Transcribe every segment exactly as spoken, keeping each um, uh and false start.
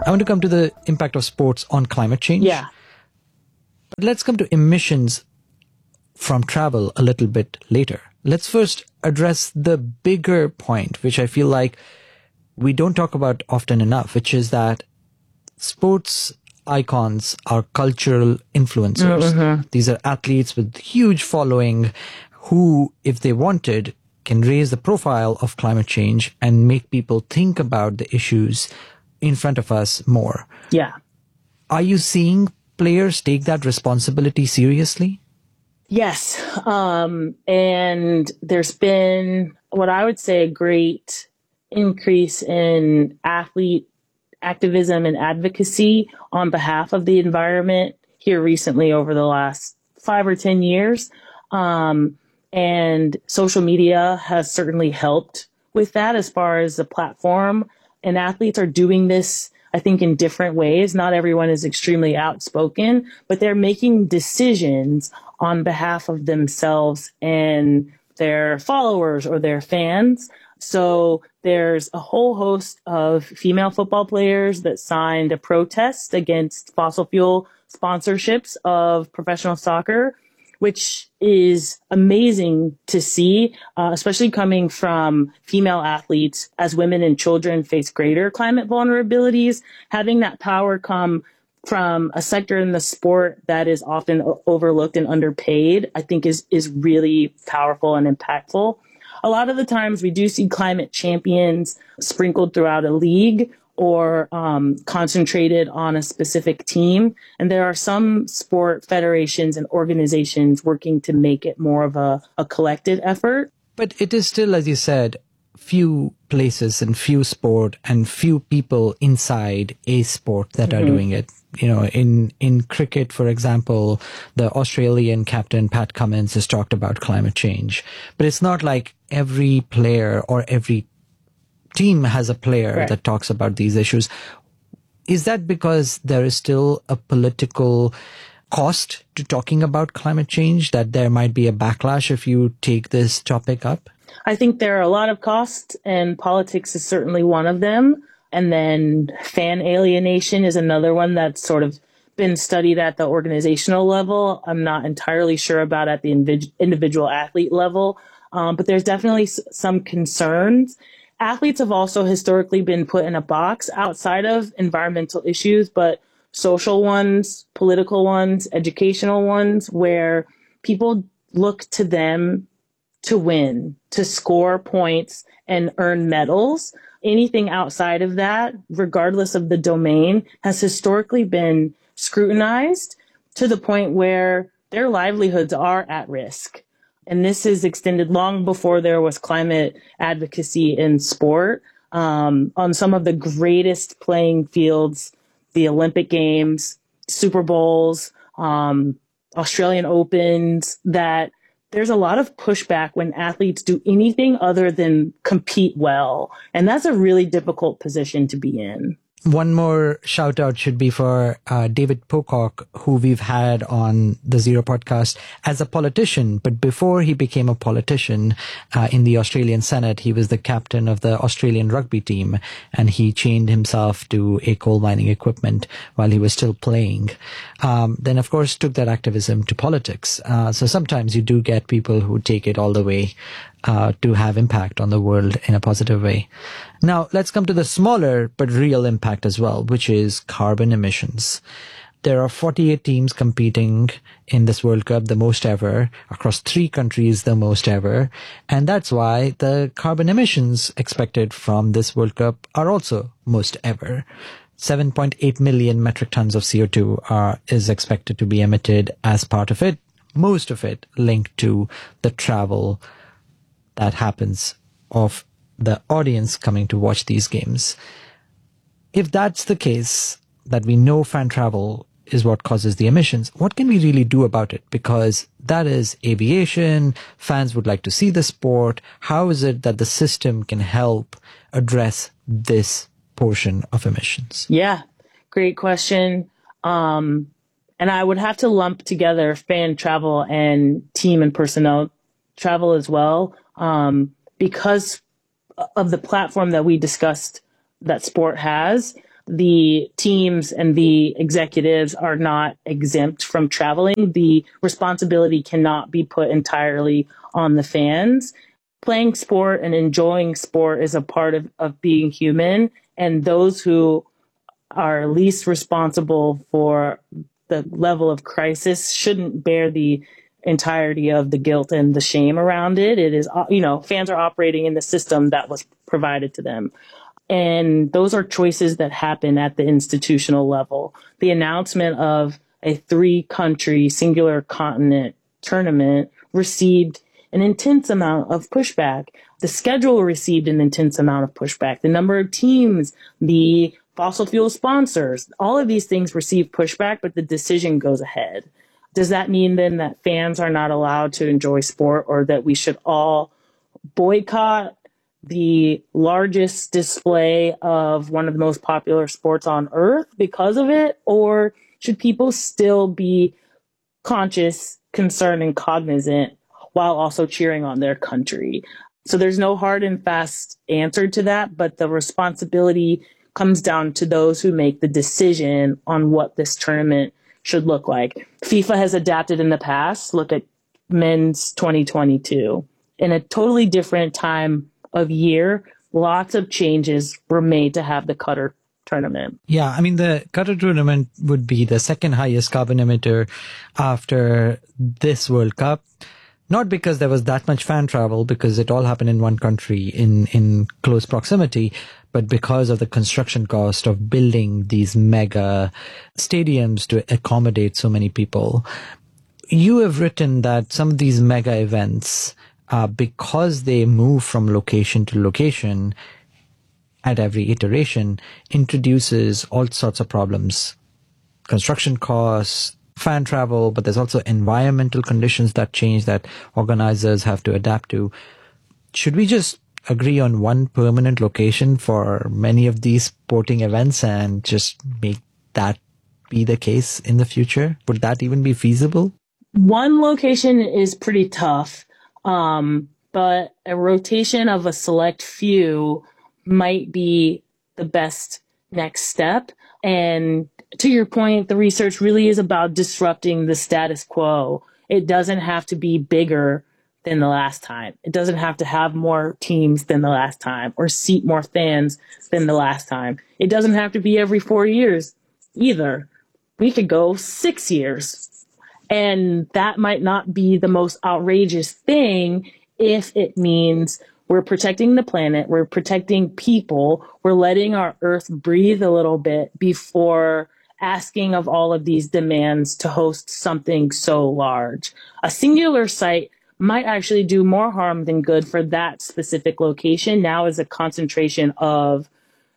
I want to come to the impact of sports on climate change. Yeah. But let's come to emissions from travel a little bit later. Let's first address the bigger point, which I feel like we don't talk about often enough, which is that sports icons are cultural influencers. Mm-hmm. These are athletes with huge following who, if they wanted, can raise the profile of climate change and make people think about the issues in front of us more. Yeah. Are you seeing players take that responsibility seriously? Yes. Um, and there's been what I would say a great increase in athlete activism and advocacy on behalf of the environment here recently over the last five or ten years. Um, and social media has certainly helped with that as far as the platform. And athletes are doing this, I think, in different ways. Not everyone is extremely outspoken, but they're making decisions on behalf of themselves and their followers or their fans. So there's a whole host of female football players that signed a protest against fossil fuel sponsorships of professional soccer, which is amazing to see, uh, especially coming from female athletes as women and children face greater climate vulnerabilities. Having that power come from a sector in the sport that is often o- overlooked and underpaid, I think is, is really powerful and impactful. A lot of the times we do see climate champions sprinkled throughout a league or um, concentrated on a specific team. And there are some sport federations and organizations working to make it more of a, a collective effort. But it is still, as you said, few places and few sport and few people inside a sport that mm-hmm. are doing it. You know, in, in cricket, for example, the Australian captain, Pat Cummins, has talked about climate change. But it's not like every player or every team has a player right. that talks about these issues. Is that because there is still a political cost to talking about climate change, that there might be a backlash if you take this topic up? I think there are a lot of costs, and politics is certainly one of them. And then fan alienation is another one that's sort of been studied at the organizational level. I'm not entirely sure about at the invid- individual athlete level, um, but there's definitely s- some concerns. Athletes have also historically been put in a box outside of environmental issues, but social ones, political ones, educational ones, where people look to them to win, to score points and earn medals. Anything outside of that, regardless of the domain, has historically been scrutinized to the point where their livelihoods are at risk. And this is extended long before there was climate advocacy in sport. Um, on some of the greatest playing fields, the Olympic Games, Super Bowls, um, Australian Opens, that there's a lot of pushback when athletes do anything other than compete well. And that's a really difficult position to be in. One more shout out should be for uh, David Pocock, who we've had on the Zero podcast as a politician. But before he became a politician uh, in the Australian Senate, he was the captain of the Australian rugby team, and he chained himself to a coal mining equipment while he was still playing. Um, then, of course, took that activism to politics. Uh, so sometimes you do get people who take it all the way uh, to have impact on the world in a positive way. Now, let's come to the smaller but real impact as well, which is carbon emissions. There are forty-eight teams competing in this World Cup, the most ever, across three countries, the most ever. And that's why the carbon emissions expected from this World Cup are also most ever. seven point eight million metric tons of C O two are, is expected to be emitted as part of it, most of it linked to the travel that happens of the audience coming to watch these games. If that's the case, that we know fan travel is what causes the emissions, what can we really do about it? Because that is aviation, fans would like to see the sport. How is it that the system can help address this portion of emissions? Yeah, great question. Um, and I would have to lump together fan travel and team and personnel travel as well, um, because of the platform that we discussed that sport has. the teams and the executives are not exempt from traveling. The responsibility cannot be put entirely on the fans. Playing sport and enjoying sport is a part of, of being human. And those who are least responsible for the level of crisis shouldn't bear the entirety of the guilt and the shame around it. It is, you know, fans are operating in the system that was provided to them. And those are choices that happen at the institutional level. The announcement of a three country singular continent tournament received an intense amount of pushback. The schedule received an intense amount of pushback. The number of teams, the fossil fuel sponsors, all of these things receive pushback, but the decision goes ahead. Does that mean then that fans are not allowed to enjoy sport, or that we should all boycott the largest display of one of the most popular sports on earth because of it? Or should people still be conscious, concerned, and cognizant while also cheering on their country? So there's no hard and fast answer to that, but the responsibility comes down to those who make the decision on what this tournament should look like. FIFA has adapted in the past. Look at men's twenty twenty-two. In a totally different time of year, lots of changes were made to have the Qatar tournament. Yeah, I mean, the Qatar tournament would be the second highest carbon emitter after this World Cup. Not because there was that much fan travel, because it all happened in one country in, in close proximity, but because of the construction cost of building these mega stadiums to accommodate so many people. You have written that some of these mega events, Uh, because they move from location to location at every iteration, introduces all sorts of problems. Construction costs, fan travel, but there's also environmental conditions that change that organizers have to adapt to. Should we just agree on one permanent location for many of these sporting events and just make that be the case in the future? Would that even be feasible? One location is pretty tough. Um, but a rotation of a select few might be the best next step. And to your point, the research really is about disrupting the status quo. It doesn't have to be bigger than the last time. It doesn't have to have more teams than the last time or seat more fans than the last time. It doesn't have to be every four years either. We could go six years. And that might not be the most outrageous thing if it means we're protecting the planet, we're protecting people, we're letting our earth breathe a little bit before asking of all of these demands to host something so large. A singular site might actually do more harm than good for that specific location. Now is a concentration of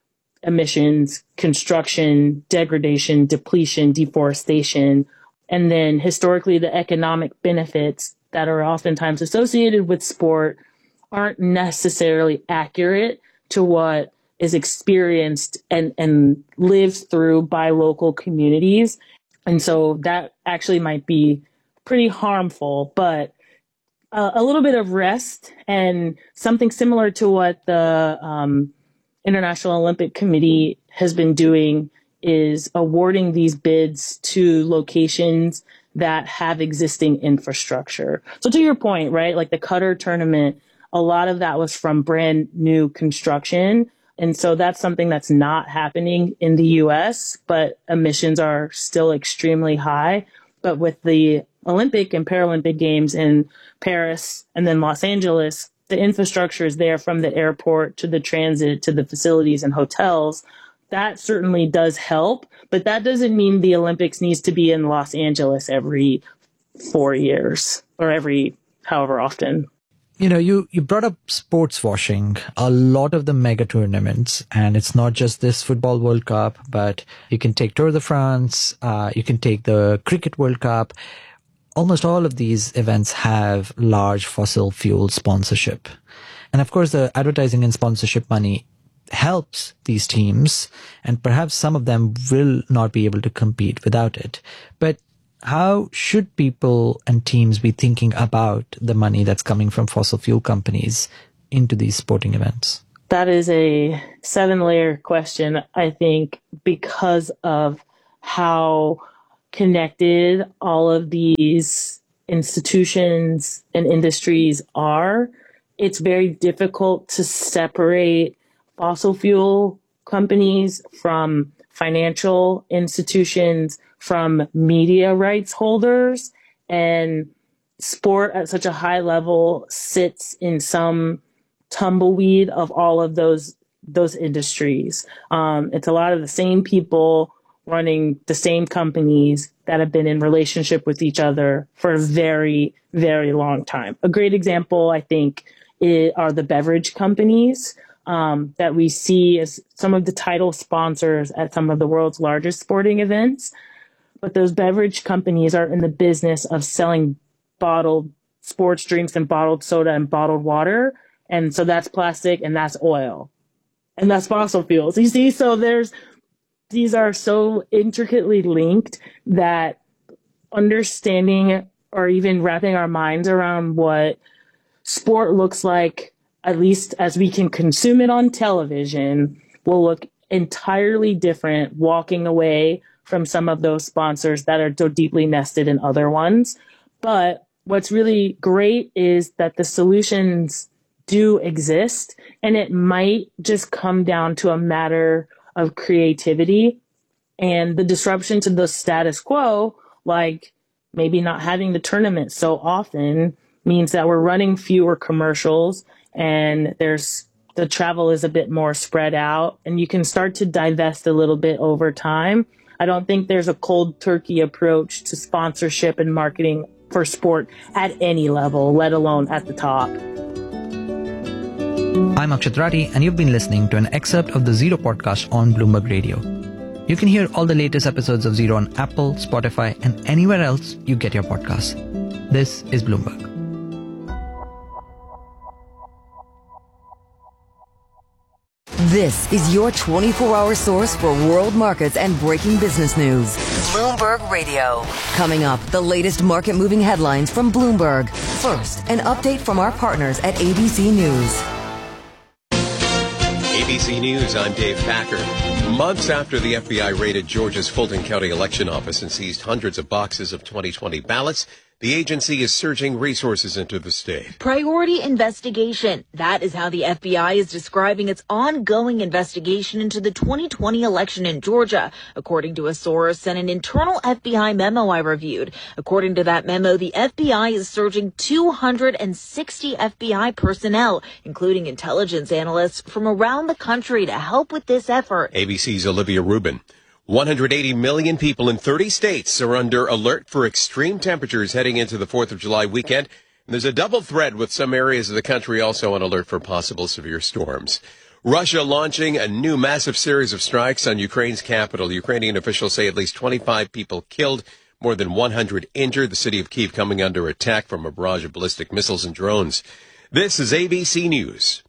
emissions, construction, degradation, depletion, deforestation, and then historically, the economic benefits that are oftentimes associated with sport aren't necessarily accurate to what is experienced and, and lived through by local communities. And so that actually might be pretty harmful, but uh, a little bit of rest and something similar to what the um, International Olympic Committee has been doing is awarding these bids to locations that have existing infrastructure. So to your point, right, like the Qatar tournament, a lot of that was from brand new construction. And so that's something that's not happening in the U S, but emissions are still extremely high. But with the Olympic and Paralympic Games in Paris and then Los Angeles, the infrastructure is there from the airport to the transit to the facilities and hotels. That certainly does help, but that doesn't mean the Olympics needs to be in Los Angeles every four years or every however often. You know, you, you brought up sports washing. A lot of the mega tournaments, and it's not just this Football World Cup, but you can take Tour de France, uh, you can take the Cricket World Cup. Almost all of these events have large fossil fuel sponsorship. And of course, the advertising and sponsorship money helps these teams, and perhaps some of them will not be able to compete without it. But how should people and teams be thinking about the money that's coming from fossil fuel companies into these sporting events? That is a seven-layer question, I think. because of how connected all of these institutions and industries are. It's very difficult to separate fossil fuel companies from financial institutions, from media rights holders, and sport at such a high level sits in some tumbleweed of all of those those industries. Um, it's a lot of the same people running the same companies that have been in relationship with each other for a very, very long time. A great example, I think, is, are the beverage companies um, that we see as some of the title sponsors at some of the world's largest sporting events. But those beverage companies are in the business of selling bottled sports drinks and bottled soda and bottled water. And so that's plastic and that's oil and that's fossil fuels. You see, so there's, these are so intricately linked that understanding or even wrapping our minds around what sport looks like, at least as we can consume it on television, will look entirely different walking away from some of those sponsors that are so deeply nested in other ones. But what's really great is that the solutions do exist, and it might just come down to a matter of creativity and the disruption to the status quo, like maybe not having the tournament so often means that we're running fewer commercials and there's the travel is a bit more spread out and you can start to divest a little bit over time. I don't think there's a cold turkey approach to sponsorship and marketing for sport at any level, let alone at the top. I'm Akshat Rathi, and you've been listening to an excerpt of the Zero podcast on Bloomberg Radio. You can hear all the latest episodes of Zero on Apple, Spotify, and anywhere else you get your podcasts. This is Bloomberg. This is your twenty-four hour source for world markets and breaking business news. Bloomberg Radio. Coming up, the latest market-moving headlines from Bloomberg. First, an update from our partners at A B C News. A B C News, I'm Dave Packer. Months after the F B I raided Georgia's Fulton County election office and seized hundreds of boxes of twenty twenty ballots, the agency is surging resources into the state. Priority investigation. That is how the F B I is describing its ongoing investigation into the twenty twenty election in Georgia, according to a source and an internal F B I memo I reviewed. According to that memo, the F B I is surging two hundred sixty F B I personnel, including intelligence analysts from around the country, to help with this effort. A B C's Olivia Rubin. one hundred eighty million people in thirty states are under alert for extreme temperatures heading into the fourth of July weekend. And there's a double threat with some areas of the country also on alert for possible severe storms. Russia launching a new massive series of strikes on Ukraine's capital. Ukrainian officials say at least twenty-five people killed, more than one hundred injured. The city of Kyiv coming under attack from a barrage of ballistic missiles and drones. This is A B C News.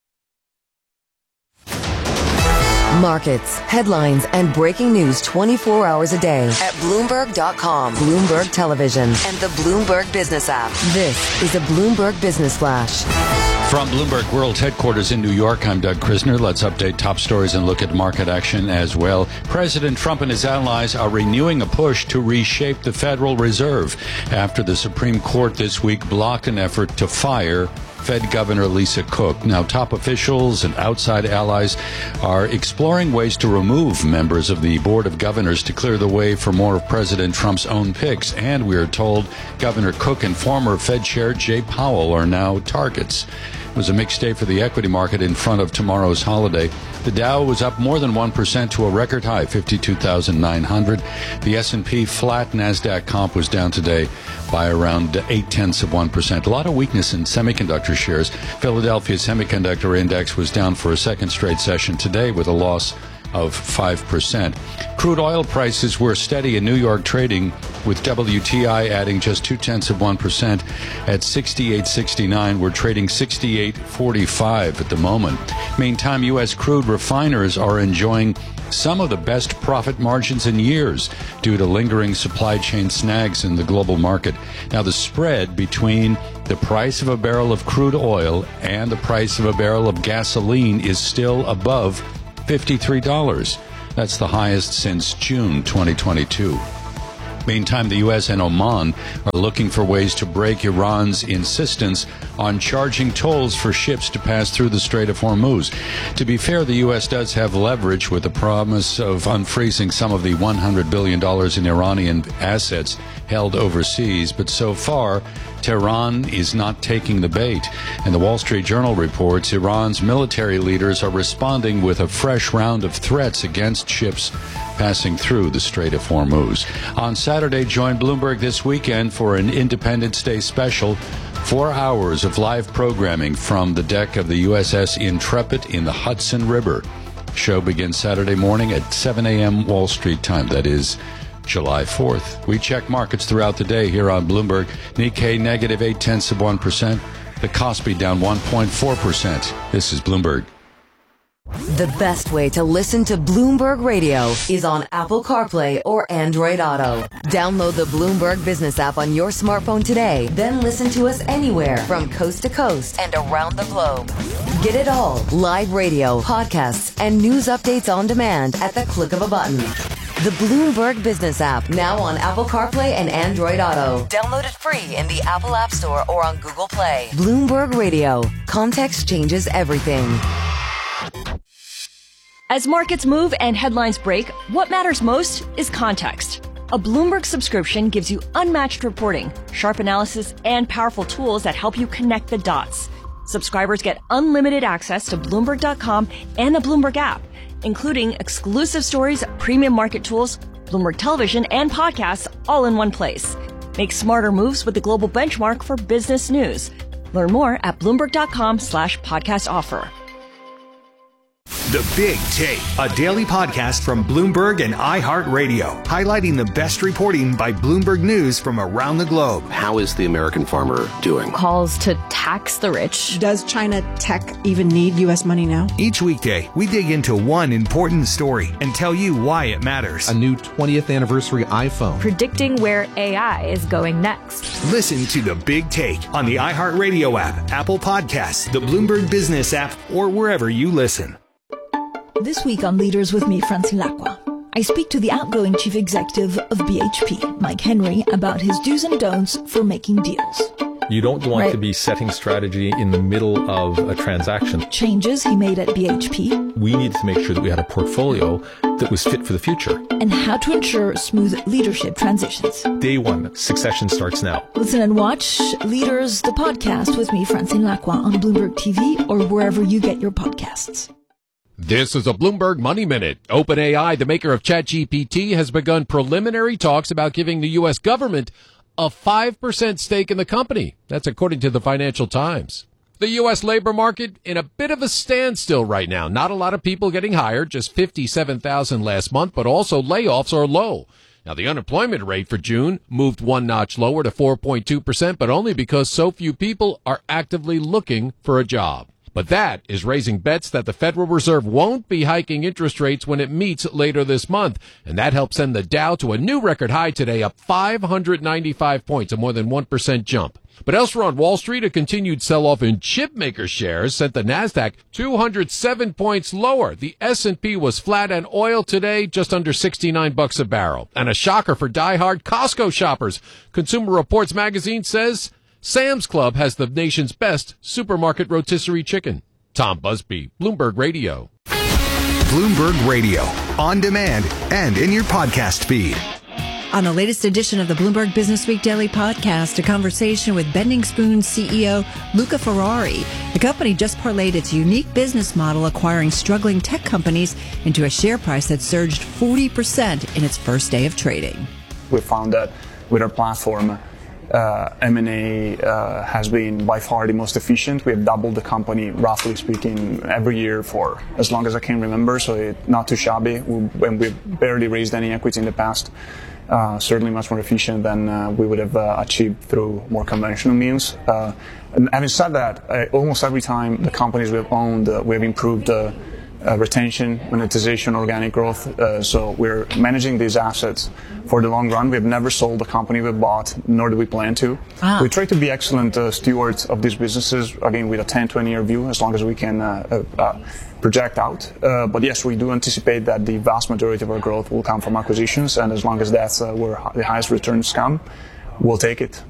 Markets, headlines, and breaking news twenty-four hours a day at Bloomberg dot com, Bloomberg Television, and the Bloomberg Business app. This is a Bloomberg Business Flash. From Bloomberg World Headquarters in New York, I'm Doug Krisner. Let's update top stories and look at market action as well. President Trump and his allies are renewing a push to reshape the Federal Reserve after the Supreme Court this week blocked an effort to fire Fed Governor Lisa Cook. Now, top officials and outside allies are exploring ways to remove members of the Board of Governors to clear the way for more of President Trump's own picks. And we are told Governor Cook and former Fed Chair Jay Powell are now targets. It was a mixed day for the equity market in front of tomorrow's holiday. The Dow was up more than one percent to a record high, fifty-two thousand nine hundred. The S and P flat. NASDAQ comp was down today by around eight-tenths of one percent. A lot of weakness in semiconductor shares. Philadelphia Semiconductor Index was down for a second straight session today with a loss of five percent. Crude oil prices were steady in New York trading, with W T I adding just two-tenths of one percent at sixty-eight sixty-nine. We're trading sixty-eight forty-five at the moment. Meantime, U S crude refiners are enjoying some of the best profit margins in years due to lingering supply chain snags in the global market. Now, the spread between the price of a barrel of crude oil and the price of a barrel of gasoline is still above fifty-three dollars. That's the highest since June twenty twenty-two. Meantime, the U S and Oman are looking for ways to break Iran's insistence on charging tolls for ships to pass through the Strait of Hormuz. To be fair, the U S does have leverage with the promise of unfreezing some of the one hundred billion dollars in Iranian assets held overseas, but so far, Tehran is not taking the bait. And the Wall Street Journal reports Iran's military leaders are responding with a fresh round of threats against ships passing through the Strait of Hormuz. On Saturday, join Bloomberg This Weekend for an Independence Day special. Four hours of live programming from the deck of the U S S Intrepid in the Hudson River. Show begins Saturday morning at seven a.m. Wall Street time. That is July fourth. We check markets throughout the day here on Bloomberg. Nikkei negative eight tenths of one percent. The Kospi down one point four percent. This is Bloomberg. The best way to listen to Bloomberg Radio is on Apple CarPlay or Android Auto. Download the Bloomberg Business app on your smartphone today, then listen to us anywhere from coast to coast and around the globe. Get it all, live radio, podcasts, and news updates on demand at the click of a button. The Bloomberg Business app, now on Apple CarPlay and Android Auto. Download it free in the Apple App Store or on Google Play. Bloomberg Radio. Context changes everything. As markets move and headlines break, what matters most is context. A Bloomberg subscription gives you unmatched reporting, sharp analysis, and powerful tools that help you connect the dots. Subscribers get unlimited access to Bloomberg dot com and the Bloomberg app, including exclusive stories, premium market tools, Bloomberg Television, and podcasts all in one place. Make smarter moves with the global benchmark for business news. Learn more at Bloomberg dot com slash podcast offer. The Big Take, a daily podcast from Bloomberg and iHeartRadio, highlighting the best reporting by Bloomberg News from around the globe. How is the American farmer doing? Calls to tax the rich. Does China tech even need U S money now? Each weekday, we dig into one important story and tell you why it matters. A new twentieth anniversary iPhone. Predicting where A I is going next. Listen to The Big Take on the iHeartRadio app, Apple Podcasts, the Bloomberg Business app, or wherever you listen. This week on Leaders with me, Francine Lacqua, I speak to the outgoing chief executive of B H P, Mike Henry, about his do's and don'ts for making deals. You don't want right. to be setting strategy in the middle of a transaction. Changes he made at B H P. We needed to make sure that we had a portfolio that was fit for the future. And how to ensure smooth leadership transitions. Day one, succession starts now. Listen and watch Leaders, the podcast with me, Francine Lacqua, on Bloomberg T V or wherever you get your podcasts. This is a Bloomberg Money Minute. OpenAI, the maker of ChatGPT, has begun preliminary talks about giving the U S government a five percent stake in the company. That's according to the Financial Times. The U S labor market in a bit of a standstill right now. Not a lot of people getting hired, just fifty-seven thousand last month, but also layoffs are low. Now, the unemployment rate for June moved one notch lower to four point two percent, but only because so few people are actively looking for a job. But that is raising bets that the Federal Reserve won't be hiking interest rates when it meets later this month. And that helps send the Dow to a new record high today, up five hundred ninety-five points, a more than one percent jump. But elsewhere on Wall Street, a continued sell-off in chipmaker shares sent the Nasdaq two hundred seven points lower. The S and P was flat, and oil today just under sixty-nine bucks a barrel. And a shocker for diehard Costco shoppers. Consumer Reports magazine says Sam's Club has the nation's best supermarket rotisserie chicken. Tom Busby, Bloomberg Radio. Bloomberg Radio, on demand and in your podcast feed. On the latest edition of the Bloomberg Business Week Daily Podcast, a conversation with Bending Spoon's C E O, Luca Ferrari. The company just parlayed its unique business model, acquiring struggling tech companies, into a share price that surged forty percent in its first day of trading. We found that with our platform, Uh, M and A uh, has been by far the most efficient. We have doubled the company, roughly speaking, every year for as long as I can remember, so it, not too shabby. We, and we've barely raised any equity in the past. Uh, certainly much more efficient than uh, we would have uh, achieved through more conventional means. Uh, and having said that, uh, almost every time the companies we've owned, uh, we've improved uh, uh, retention, monetization, organic growth. Uh, so we're managing these assets for the long run. We've never sold a company we bought, nor do we plan to. Ah. We try to be excellent uh, stewards of these businesses, again, with a ten, twenty year view, as long as we can uh, uh, project out. Uh, but yes, we do anticipate that the vast majority of our growth will come from acquisitions, and as long as that's uh, where the highest returns come, we'll take it.